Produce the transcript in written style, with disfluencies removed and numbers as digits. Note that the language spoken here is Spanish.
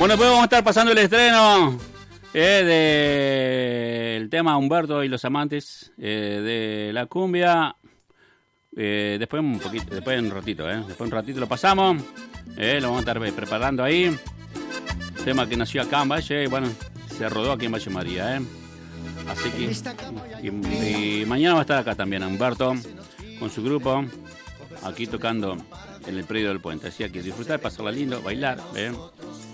Bueno, pues vamos a estar pasando el estreno del tema Humberto y los amantes de la cumbia. Después un poquito, después un ratito, después un ratito lo pasamos. Lo vamos a estar preparando ahí. Tema que nació acá en Valle, bueno, se rodó aquí en Valle María, Así que y mañana va a estar acá también Humberto con su grupo aquí tocando en el predio del puente. Así que disfrutar, pasarla lindo, bailar,